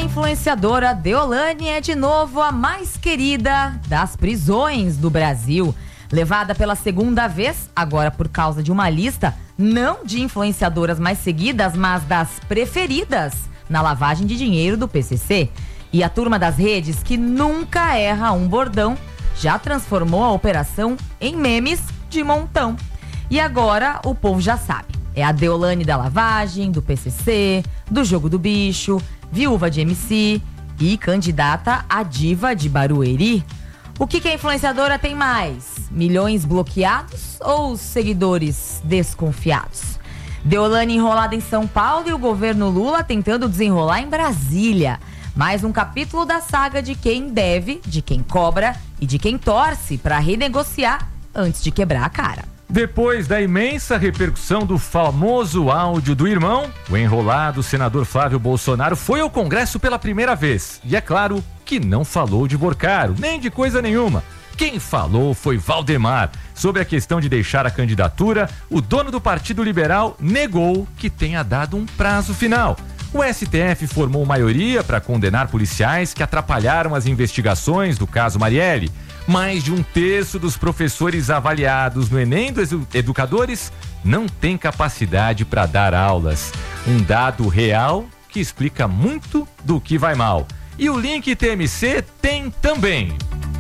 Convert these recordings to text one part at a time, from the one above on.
influenciadora Deolane é de novo a mais querida das prisões do Brasil. Levada pela segunda vez, agora por causa de uma lista, não de influenciadoras mais seguidas, mas das preferidas na lavagem de dinheiro do PCC. E a turma das redes, que nunca erra um bordão, já transformou a operação em memes de montão. E agora o povo já sabe. É a Deolane da lavagem, do PCC, do jogo do bicho, viúva de MC e candidata a diva de Barueri. O que a influenciadora tem mais? Milhões bloqueados ou seguidores desconfiados? Deolane enrolada em São Paulo e o governo Lula tentando desenrolar em Brasília. Mais um capítulo da saga de quem deve, de quem cobra e de quem torce para renegociar antes de quebrar a cara. Depois da imensa repercussão do famoso áudio do irmão, o enrolado senador Flávio Bolsonaro foi ao Congresso pela primeira vez. E é claro que não falou de Borcaro, nem de coisa nenhuma. Quem falou foi Valdemar. Sobre a questão de deixar a candidatura, o dono do Partido Liberal negou que tenha dado um prazo final. O STF formou maioria para condenar policiais que atrapalharam as investigações do caso Marielle. Mais de um terço dos professores avaliados no Enem dos educadores não tem capacidade para dar aulas. Um dado real que explica muito do que vai mal. E o Link TMC tem também.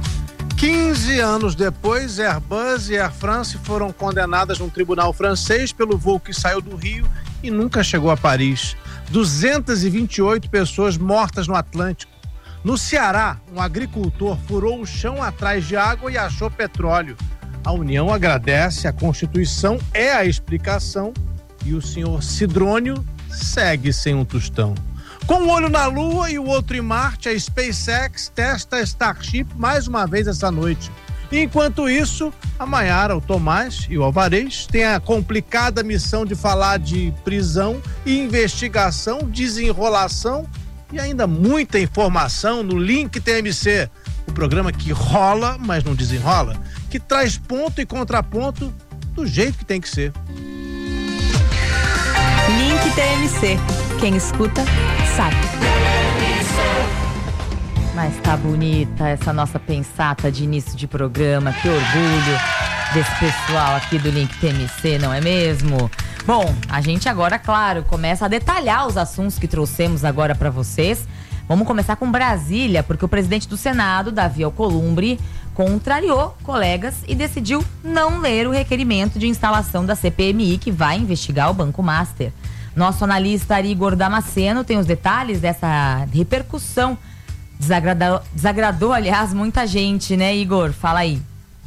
15 anos depois, Airbus e Air France foram condenadas num tribunal francês pelo voo que saiu do Rio e nunca chegou a Paris. 228 pessoas mortas no Atlântico. No Ceará, um agricultor furou o chão atrás de água e achou petróleo. A União agradece, a Constituição é a explicação e o senhor Sidrônio segue sem um tostão. Com um olho na Lua e o outro em Marte, a SpaceX testa a Starship mais uma vez essa noite. Enquanto isso, a Maiara, o Tomás e o Alvarez têm a complicada missão de falar de prisão e investigação, desenrolação e ainda muita informação no Link TMC, o programa que rola, mas não desenrola, que traz ponto e contraponto do jeito que tem que ser. Link TMC. Quem escuta, sabe. Mas tá bonita essa nossa pensata de início de programa. Que orgulho desse pessoal aqui do Link TMC, não é mesmo? Bom, a gente agora, claro, começa a detalhar os assuntos que trouxemos agora para vocês. Vamos começar com Brasília, porque o presidente do Senado, Davi Alcolumbre, contrariou colegas e decidiu não ler o requerimento de instalação da CPMI que vai investigar o Banco Master. Nosso analista Igor Damasceno tem os detalhes dessa repercussão. Desagradou, aliás, muita gente, né, Igor? Fala aí.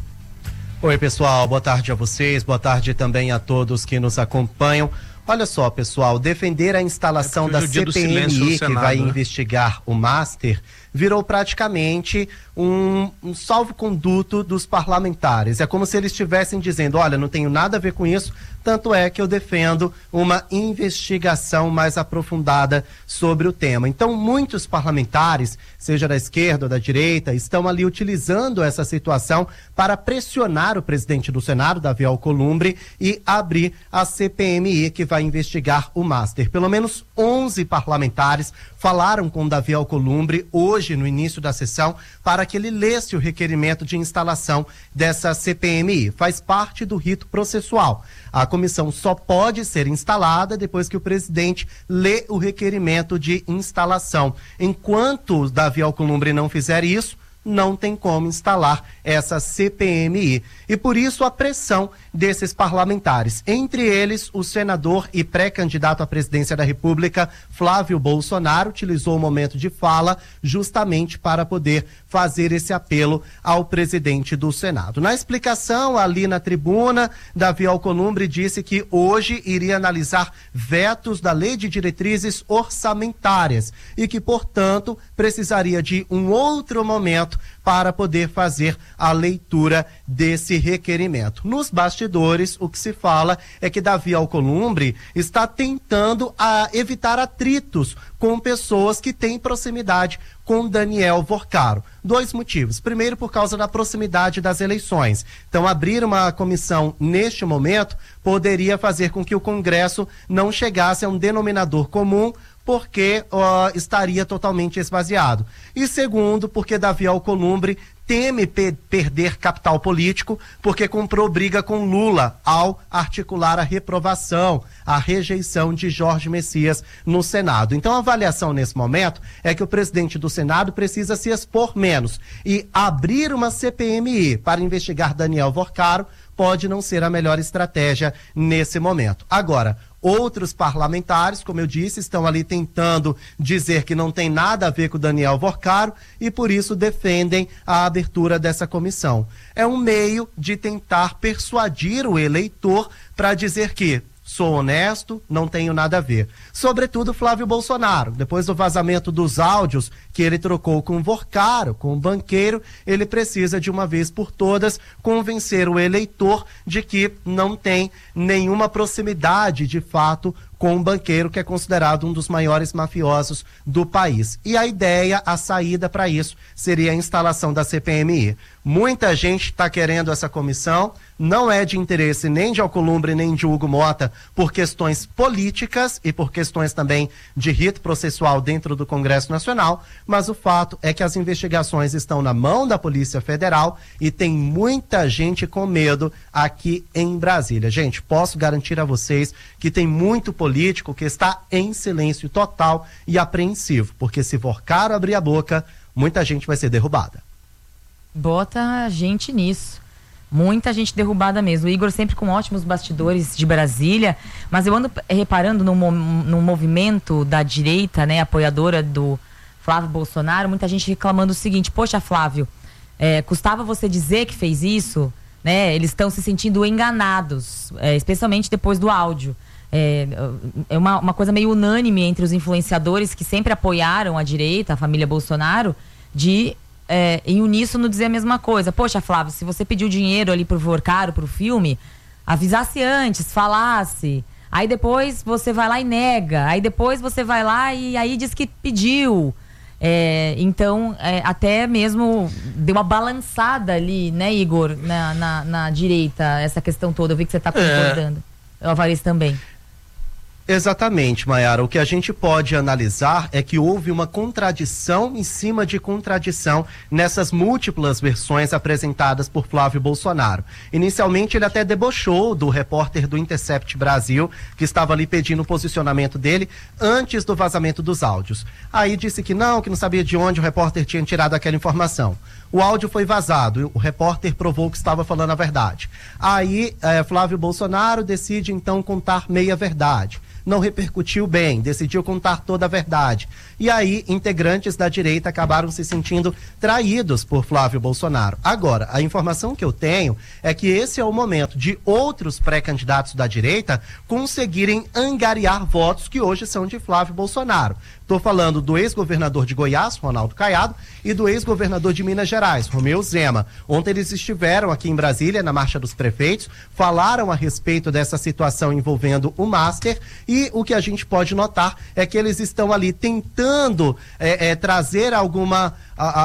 Oi, pessoal, boa tarde a vocês, boa tarde também a todos que nos acompanham. Olha só, pessoal, defender a instalação da CPMI que vai investigar o Master virou praticamente um salvo-conduto dos parlamentares. É como se eles estivessem dizendo, olha, não tenho nada a ver com isso, tanto é que eu defendo uma investigação mais aprofundada sobre o tema. Então, muitos parlamentares, seja da esquerda ou da direita, estão ali utilizando essa situação para pressionar o presidente do Senado, Davi Alcolumbre, e abrir a CPMI que vai investigar o Master. Pelo menos 11 parlamentares falaram com Davi Alcolumbre hoje, no início da sessão, para que ele lesse o requerimento de instalação dessa CPMI. Faz parte do rito processual. A comissão só pode ser instalada depois que o presidente lê o requerimento de instalação. Enquanto Davi Alcolumbre não fizer isso, não tem como instalar essa CPMI. E por isso a pressão desses parlamentares. Entre eles, o senador e pré-candidato à presidência da República, Flávio Bolsonaro, utilizou o momento de fala justamente para poder fazer esse apelo ao presidente do Senado. Na explicação, ali na tribuna, Davi Alcolumbre disse que hoje iria analisar vetos da Lei de Diretrizes Orçamentárias e que, portanto, precisaria de um outro momento para poder fazer a leitura desse requerimento. Nos bastidores, o que se fala é que Davi Alcolumbre está tentando evitar atritos com pessoas que têm proximidade com Daniel Borcaro. 2 motivos. Primeiro, por causa da proximidade das eleições. Então, abrir uma comissão neste momento poderia fazer com que o Congresso não chegasse a um denominador comum porque estaria totalmente esvaziado. E segundo, porque Davi Alcolumbre teme perder capital político, porque comprou briga com Lula ao articular a reprovação, a rejeição de Jorge Messias no Senado. Então a avaliação nesse momento é que o presidente do Senado precisa se expor menos e abrir uma CPMI para investigar Daniel Vorcaro pode não ser a melhor estratégia nesse momento. Agora, outros parlamentares, como eu disse, estão ali tentando dizer que não tem nada a ver com o Daniel Vorcaro e por isso defendem a abertura dessa comissão. É um meio de tentar persuadir o eleitor para dizer que sou honesto, não tenho nada a ver. Sobretudo Flávio Bolsonaro, depois do vazamento dos áudios que ele trocou com o Vorcaro, com o banqueiro, ele precisa de uma vez por todas convencer o eleitor de que não tem nenhuma proximidade de fato com um banqueiro que é considerado um dos maiores mafiosos do país. E a ideia, a saída para isso, seria a instalação da CPMI. Muita gente está querendo essa comissão, não é de interesse nem de Alcolumbre nem de Hugo Mota por questões políticas e por questões também de rito processual dentro do Congresso Nacional, mas o fato é que as investigações estão na mão da Polícia Federal e tem muita gente com medo aqui em Brasília. Gente, posso garantir a vocês que tem muito político que está em silêncio total e apreensivo, porque se Vorcaro abrir a boca, muita gente vai ser derrubada. Bota gente nisso. Muita gente derrubada mesmo. O Igor sempre com ótimos bastidores de Brasília, mas eu ando reparando no movimento da direita, né, apoiadora do Flávio Bolsonaro, muita gente reclamando o seguinte: poxa, Flávio, custava você dizer que fez isso, né? Eles estão se sentindo enganados, especialmente depois do áudio. É uma coisa meio unânime entre os influenciadores que sempre apoiaram a direita, a família Bolsonaro, de em uníssono dizer a mesma coisa. Poxa, Flávio, se você pediu dinheiro ali pro Vorcaro, pro filme, avisasse antes, falasse. Aí depois você vai lá e nega. Aí depois você vai lá e aí diz que pediu. Então, até mesmo deu uma balançada ali, né, Igor, na direita, essa questão toda. Eu vi que você está concordando. O Alvarez também. Exatamente, Maiara. O que a gente pode analisar é que houve uma contradição em cima de contradição nessas múltiplas versões apresentadas por Flávio Bolsonaro. Inicialmente, ele até debochou do repórter do Intercept Brasil, que estava ali pedindo o posicionamento dele antes do vazamento dos áudios. Aí disse que não sabia de onde o repórter tinha tirado aquela informação. O áudio foi vazado, o repórter provou que estava falando a verdade. Aí, Flávio Bolsonaro decide, então, contar meia verdade. Não repercutiu bem, decidiu contar toda a verdade. E aí, integrantes da direita acabaram se sentindo traídos por Flávio Bolsonaro. Agora, a informação que eu tenho é que esse é o momento de outros pré-candidatos da direita conseguirem angariar votos que hoje são de Flávio Bolsonaro. Estou falando do ex-governador de Goiás, Ronaldo Caiado, e do ex-governador de Minas Gerais, Romeu Zema. Ontem eles estiveram aqui em Brasília, na Marcha dos Prefeitos, falaram a respeito dessa situação envolvendo o Master, e o que a gente pode notar é que eles estão ali tentando trazer alguma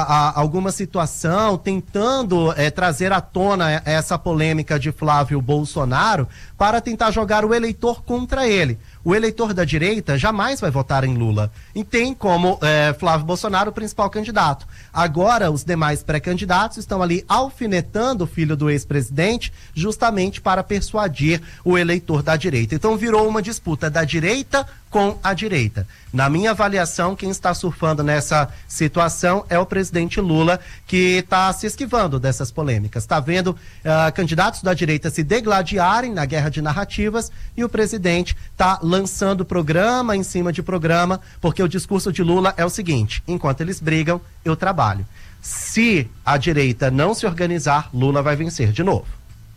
situação, tentando trazer à tona essa polêmica de Flávio Bolsonaro para tentar jogar o eleitor contra ele. O eleitor da direita jamais vai votar em Lula. E tem como Flávio Bolsonaro o principal candidato. Agora, os demais pré-candidatos estão ali alfinetando o filho do ex-presidente justamente para persuadir o eleitor da direita. Então, virou uma disputa da direita com a direita. Na minha avaliação, quem está surfando nessa situação é o presidente Lula, que está se esquivando dessas polêmicas. Está vendo candidatos da direita se degladiarem na guerra de narrativas e o presidente está lançando programa em cima de programa, porque o discurso de Lula é o seguinte: enquanto eles brigam, eu trabalho. Se a direita não se organizar, Lula vai vencer de novo.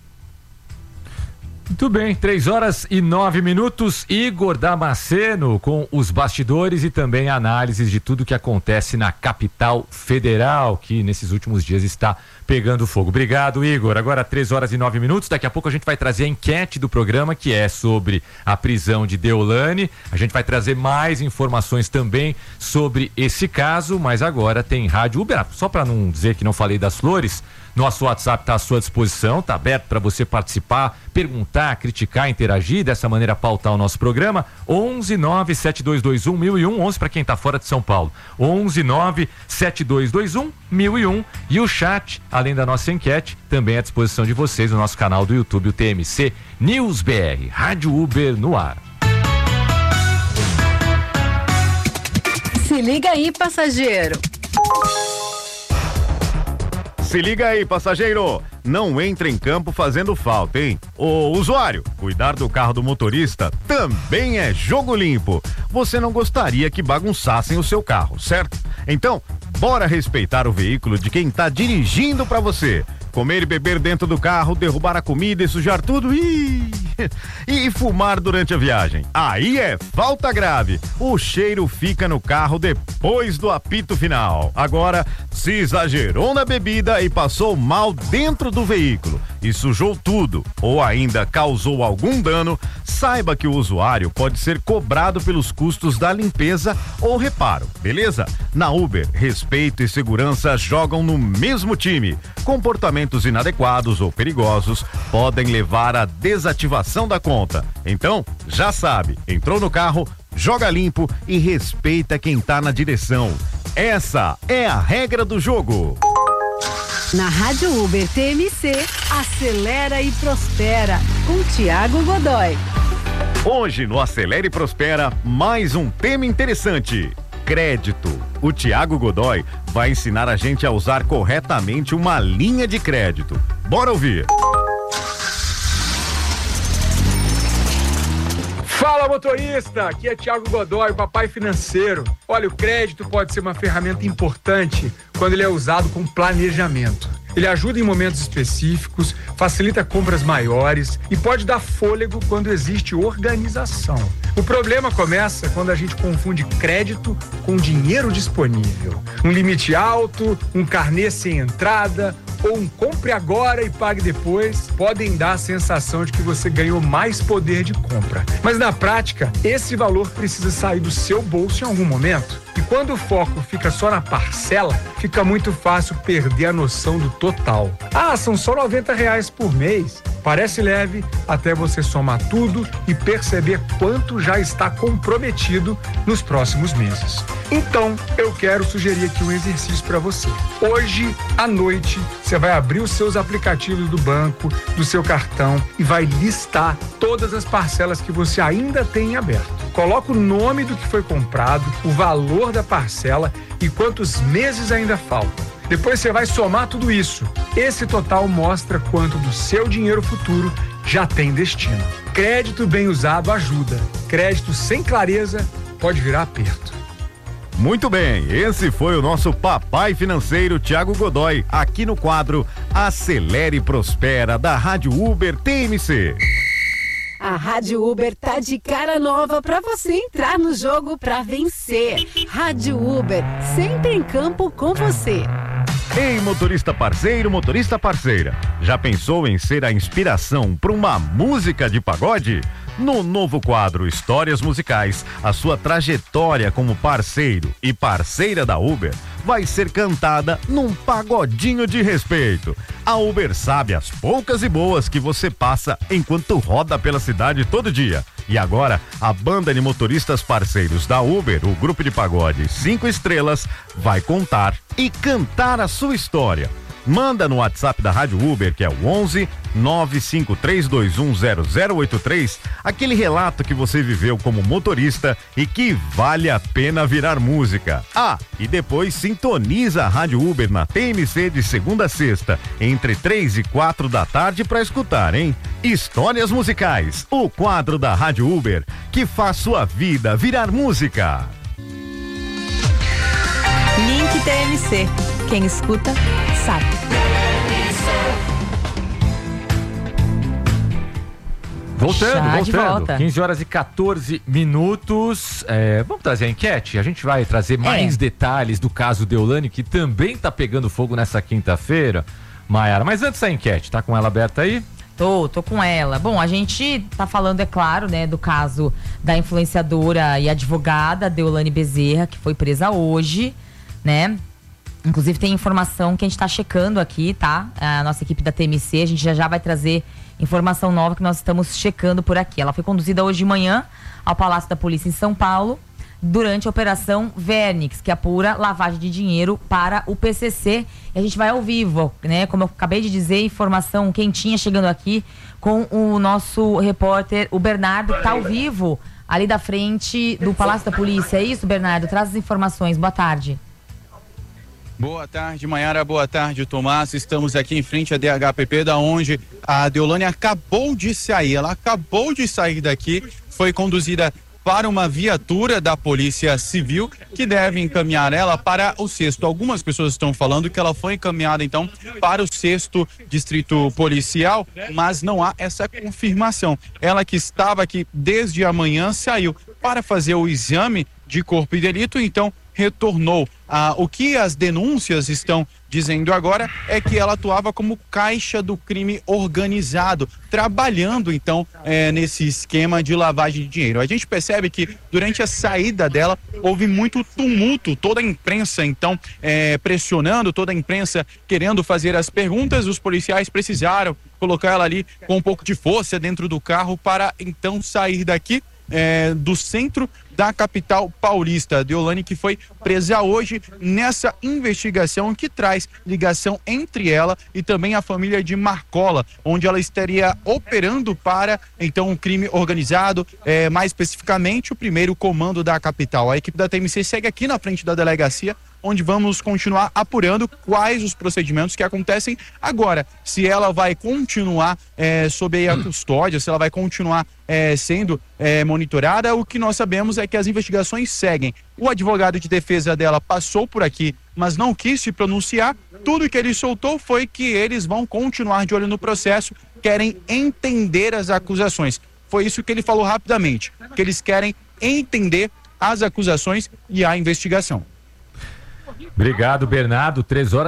Muito bem, 3h09, Igor Damasceno com os bastidores e também análises de tudo que acontece na capital federal, que nesses últimos dias está pegando fogo. Obrigado, Igor. Agora 3h09, daqui a pouco a gente vai trazer a enquete do programa, que é sobre a prisão de Deolane. A gente vai trazer mais informações também sobre esse caso, mas agora tem Rádio Uber, só para não dizer que não falei das flores, Nosso WhatsApp está à sua disposição, está aberto para você participar, perguntar, criticar, interagir, dessa maneira pautar o nosso programa. 11972211001, 11 para quem está fora de São Paulo. 11972211001 e o chat, além da nossa enquete, também à disposição de vocês no nosso canal do YouTube, o TMC News BR, Rádio Uber no ar. Se liga aí, passageiro. Se liga aí, passageiro. Não entre em campo fazendo falta, hein? Ô, usuário, cuidar do carro do motorista também é jogo limpo. Você não gostaria que bagunçassem o seu carro, certo? Então, bora respeitar o veículo de quem tá dirigindo pra você. Comer e beber dentro do carro, derrubar a comida e sujar tudo e fumar durante a viagem. Aí é falta grave. O cheiro fica no carro depois do apito final. Agora, se exagerou na bebida e passou mal dentro do veículo e sujou tudo ou ainda causou algum dano, saiba que o usuário pode ser cobrado pelos custos da limpeza ou reparo, beleza? Na Uber, respeito e segurança jogam no mesmo time. Comportamentos inadequados ou perigosos podem levar à desativação da conta. Então, já sabe, entrou no carro, joga limpo e respeita quem tá na direção. Essa é a regra do jogo. Na Rádio Uber TMC, acelera e prospera, com Thiago Godoy. Hoje no Acelera e Prospera, mais um tema interessante: crédito. O Thiago Godoy vai ensinar a gente a usar corretamente uma linha de crédito. Bora ouvir. Fala, motorista, aqui é Thiago Godoy, papai financeiro. Olha, o crédito pode ser uma ferramenta importante quando ele é usado com planejamento. Ele ajuda em momentos específicos, facilita compras maiores e pode dar fôlego quando existe organização. O problema começa quando a gente confunde crédito com dinheiro disponível. Um limite alto, um carnê sem entrada ou um compre agora e pague depois podem dar a sensação de que você ganhou mais poder de compra. Mas na prática, esse valor precisa sair do seu bolso em algum momento. E quando o foco fica só na parcela, fica muito fácil perder a noção do total. Ah, são só R$90 por mês. Parece leve até você somar tudo e perceber quanto já está comprometido nos próximos meses. Então, eu quero sugerir aqui um exercício para você. Hoje, à noite, você vai abrir os seus aplicativos do banco, do seu cartão e vai listar todas as parcelas que você ainda tem em aberto. Coloca o nome do que foi comprado, o valor da parcela e quantos meses ainda faltam. Depois você vai somar tudo isso. Esse total mostra quanto do seu dinheiro futuro já tem destino. Crédito bem usado ajuda. Crédito sem clareza pode virar aperto. Muito bem, esse foi o nosso papai financeiro Thiago Godoy, aqui no quadro Acelere e Prospera, da Rádio Uber TMC. A Rádio Uber tá de cara nova pra você entrar no jogo pra vencer. Rádio Uber, sempre em campo com você. Ei, motorista parceiro, motorista parceira, já pensou em ser a inspiração para uma música de pagode? No novo quadro Histórias Musicais, a sua trajetória como parceiro e parceira da Uber vai ser cantada num pagodinho de respeito. A Uber sabe as poucas e boas que você passa enquanto roda pela cidade todo dia. E agora, a banda de motoristas parceiros da Uber, o grupo de pagode 5 estrelas, vai contar e cantar a sua história. Manda no WhatsApp da Rádio Uber, que é o 11 953210083, aquele relato que você viveu como motorista e que vale a pena virar música. Ah, e depois sintoniza a Rádio Uber na TMC de segunda a sexta, entre 3 e 4 da tarde para escutar, hein? Histórias Musicais, o quadro da Rádio Uber que faz sua vida virar música. Link TMC. Quem escuta, sabe. Voltando. 15 horas e 14 minutos. Vamos trazer a enquete? A gente vai trazer mais detalhes do caso Deolane, que também tá pegando fogo nessa quinta-feira, Maiara. Mas antes da enquete, tá com ela aberta aí? Tô com ela. Bom, a gente tá falando, é claro, né, do caso da influenciadora e advogada Deolane Bezerra, que foi presa hoje, né? Inclusive tem informação que a gente está checando aqui, tá? A nossa equipe da TMC, a gente já vai trazer informação nova que nós estamos checando por aqui. Ela foi conduzida hoje de manhã ao Palácio da Polícia em São Paulo, durante a Operação Vernix, que apura lavagem de dinheiro para o PCC. E a gente vai ao vivo, né? Como eu acabei de dizer, informação quentinha chegando aqui com o nosso repórter, o Bernardo, que está ao vivo ali da frente do Palácio da Polícia. É isso, Bernardo? Traz as informações. Boa tarde. Boa tarde, Maiara. Boa tarde, Tomás. Estamos aqui em frente à DHPP, da onde a Deolane acabou de sair. Ela acabou de sair daqui, foi conduzida para uma viatura da Polícia Civil, que deve encaminhar ela para o 6º. Algumas pessoas estão falando que ela foi encaminhada, então, para o 6º Distrito Policial, mas não há essa confirmação. Ela, que estava aqui desde a manhã, saiu para fazer o exame de corpo e delito, então retornou. O que as denúncias estão dizendo agora é que ela atuava como caixa do crime organizado, trabalhando então nesse esquema de lavagem de dinheiro. A gente percebe que durante a saída dela houve muito tumulto, toda a imprensa então pressionando, toda a imprensa querendo fazer as perguntas. Os policiais precisaram colocar ela ali com um pouco de força dentro do carro para então sair daqui do centro da capital paulista. Deolane, que foi presa hoje nessa investigação que traz ligação entre ela e também a família de Marcola, onde ela estaria operando para então um crime organizado, mais especificamente o primeiro comando da capital. A equipe da TMC segue aqui na frente da delegacia, onde vamos continuar apurando quais os procedimentos que acontecem agora. Se ela vai continuar sob a custódia, se ela vai continuar sendo monitorada. O que nós sabemos é que as investigações seguem. O advogado de defesa dela passou por aqui, mas não quis se pronunciar. Tudo que ele soltou foi que eles vão continuar de olho no processo, querem entender as acusações. Foi isso que ele falou rapidamente, que eles querem entender as acusações e a investigação. Obrigado, Bernardo.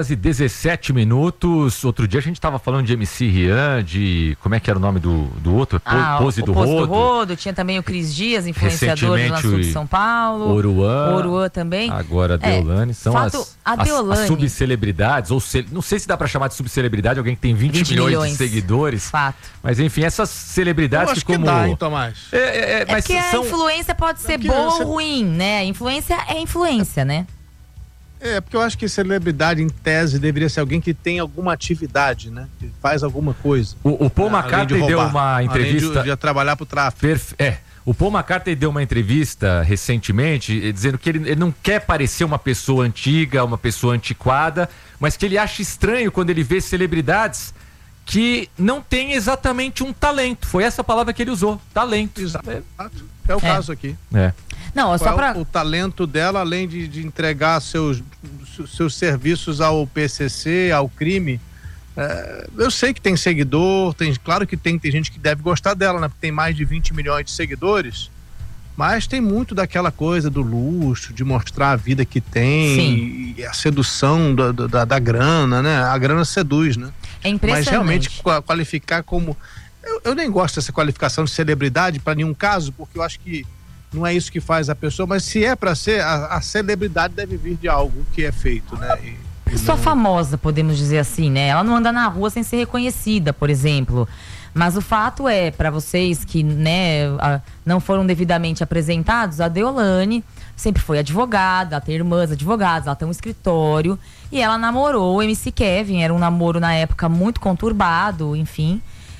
3h17. Outro dia a gente estava falando de MC Rian, de... Como é que era o nome do outro? Pose do Rodo. Tinha também o Cris Dias, influenciador do Sul de São Paulo. Oruan também. Agora a Deolane. São as subcelebridades, ou não sei se dá para chamar de subcelebridade, alguém que tem 20 milhões de seguidores. Fato. Mas enfim, essas celebridades que como... dá, hein, Tomás? Mas porque a influência pode ser boa ou ruim, né? A influência é influência, né? Porque eu acho que celebridade, em tese, deveria ser alguém que tem alguma atividade, né? Que faz alguma coisa. O Paul McCartney deu uma entrevista... Além de trabalhar pro tráfico. O Paul McCartney deu uma entrevista recentemente dizendo que ele não quer parecer uma pessoa antiga, uma pessoa antiquada, mas que ele acha estranho quando ele vê celebridades que não têm exatamente um talento. Foi essa palavra que ele usou, talento. Exato. É o caso aqui. Não, só para o talento dela, além de entregar seus serviços ao PCC, ao crime. Eu sei que tem seguidor, claro que tem gente que deve gostar dela, né? Porque tem mais de 20 milhões de seguidores, mas tem muito daquela coisa do luxo, de mostrar a vida que tem, e a sedução da grana, né? A grana seduz, né? É impressionante. Mas realmente qualificar como... Eu nem gosto dessa qualificação de celebridade para nenhum caso, porque eu acho que não é isso que faz a pessoa, mas se é para ser, a celebridade deve vir de algo que é feito, né? Pessoa famosa, podemos dizer assim, né? Ela não anda na rua sem ser reconhecida, por exemplo. Mas o fato é, para vocês que, né, não foram devidamente apresentados, a Deolane sempre foi advogada, ela tem irmãs advogadas, ela tem um escritório e ela namorou o MC Kevin. Era um namoro na época muito conturbado, enfim.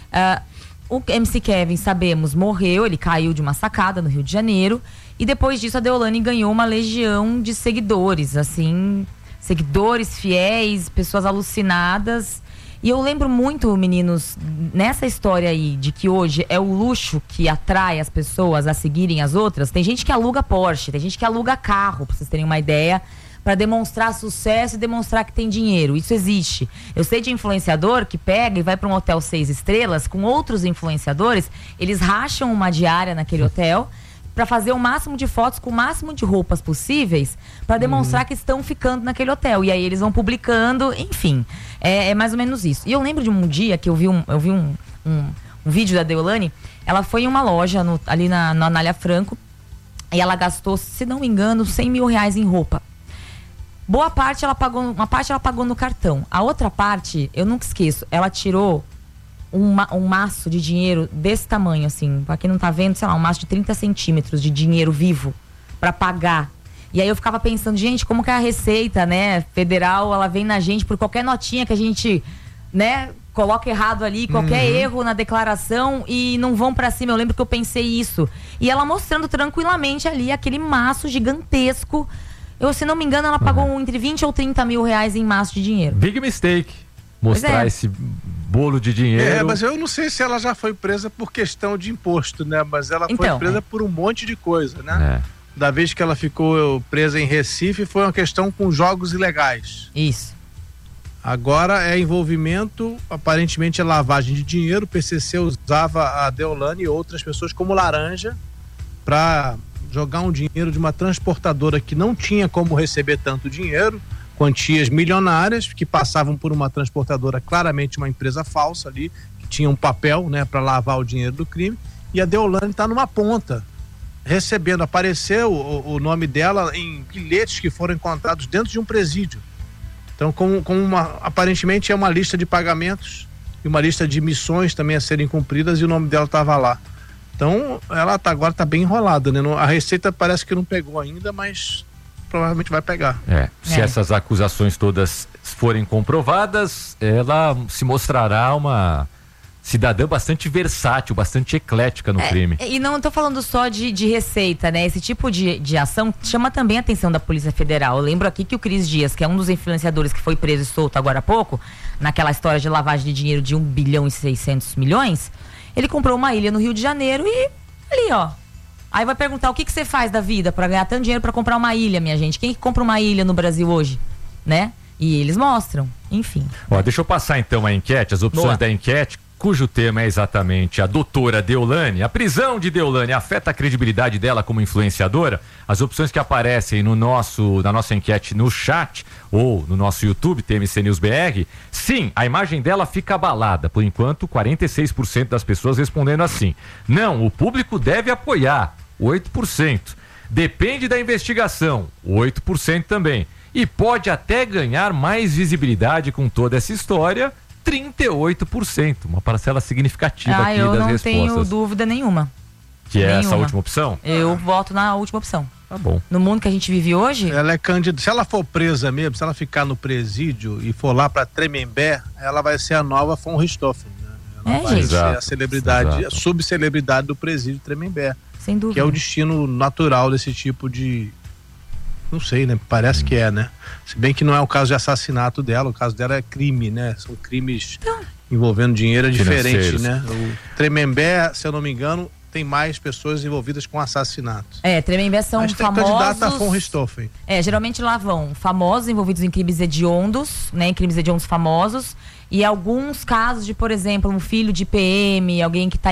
O MC Kevin, sabemos, morreu, ele caiu de uma sacada no Rio de Janeiro, e depois disso a Deolane ganhou uma legião de seguidores, assim, seguidores fiéis, pessoas alucinadas. E eu lembro muito, meninos, nessa história aí de que hoje é o luxo que atrai as pessoas a seguirem as outras. Tem gente que aluga Porsche, tem gente que aluga carro, pra vocês terem uma ideia, para demonstrar sucesso e demonstrar que tem dinheiro. Isso existe. Eu sei de influenciador que pega e vai para um hotel 6 estrelas com outros influenciadores, eles racham uma diária naquele hotel para fazer o máximo de fotos com o máximo de roupas possíveis para demonstrar que estão ficando naquele hotel. E aí eles vão publicando, enfim. É mais ou menos isso. E eu lembro de um dia que eu vi um vídeo da Deolane. Ela foi em uma loja ali na Anália Franco e ela gastou, se não me engano, R$100 mil em roupa. Boa parte ela pagou, uma parte ela pagou no cartão. A outra parte, eu nunca esqueço, ela tirou um maço de dinheiro desse tamanho, assim, pra quem não tá vendo, sei lá, um maço de 30 centímetros de dinheiro vivo pra pagar. E aí eu ficava pensando, gente, como que a Receita, né, Federal, ela vem na gente por qualquer notinha que a gente, né, coloca errado ali, qualquer erro na declaração e não vão pra cima. Eu lembro que eu pensei isso. E ela mostrando tranquilamente ali aquele maço gigantesco. Eu, se não me engano, ela pagou entre 20 ou 30 mil reais em maço de dinheiro. Big mistake. Mostrar esse bolo de dinheiro. Mas eu não sei se ela já foi presa por questão de imposto, né? Mas ela foi presa por um monte de coisa, né? Da vez que ela ficou presa em Recife, foi uma questão com jogos ilegais. Isso. Agora é envolvimento, aparentemente é lavagem de dinheiro. O PCC usava a Deolane e outras pessoas como laranja para jogar um dinheiro de uma transportadora que não tinha como receber tanto dinheiro, quantias milionárias que passavam por uma transportadora, claramente uma empresa falsa ali, que tinha um papel, né, para lavar o dinheiro do crime, e a Deolane está numa ponta, recebendo, apareceu o nome dela em bilhetes que foram encontrados dentro de um presídio. Então, aparentemente é uma lista de pagamentos e uma lista de missões também a serem cumpridas, e o nome dela estava lá. Então, ela agora está bem enrolada, né? A Receita parece que não pegou ainda, mas provavelmente vai pegar. Se essas acusações todas forem comprovadas, ela se mostrará uma cidadã bastante versátil, bastante eclética no crime. E não estou falando só de Receita, né? Esse tipo de ação chama também a atenção da Polícia Federal. Eu lembro aqui que o Cris Dias, que é um dos influenciadores que foi preso e solto agora há pouco, naquela história de lavagem de dinheiro de 1 bilhão e 600 milhões, ele comprou uma ilha no Rio de Janeiro e ali, ó. Aí vai perguntar, o que você faz da vida para ganhar tanto dinheiro para comprar uma ilha, minha gente? Quem que compra uma ilha no Brasil hoje, né? E eles mostram, enfim. Deixa eu passar então a enquete, as opções da enquete, cujo tema é exatamente a doutora Deolane. A prisão de Deolane afeta a credibilidade dela como influenciadora? As opções que aparecem na nossa enquete no chat ou no nosso YouTube, TMC News BR, sim, a imagem dela fica abalada. Por enquanto, 46% das pessoas respondendo assim. Não, o público deve apoiar, 8%. Depende da investigação, 8% também. E pode até ganhar mais visibilidade com toda essa história, 38%, uma parcela significativa aqui das respostas. Eu não tenho dúvida nenhuma. Que é essa última opção? Eu voto na última opção. Tá bom. No mundo que a gente vive hoje... Ela é candidata, se ela for presa mesmo, se ela ficar no presídio e for lá para Tremembé, ela vai ser a nova von Richthofen, né? Ela vai ser a celebridade, a subcelebridade do presídio Tremembé. Sem dúvida. Que é o destino natural desse tipo de... Não sei, né? Parece que é, né? Se bem que não é o caso de assassinato dela, o caso dela é crime, né? São crimes envolvendo dinheiro, é diferente, né? O Tremembé, se eu não me engano, tem mais pessoas envolvidas com assassinatos. Tremembé são famosos... candidata a von Richthofen. Geralmente lá vão famosos envolvidos em crimes hediondos, né? Em crimes hediondos famosos. E alguns casos de, por exemplo, um filho de PM, alguém que está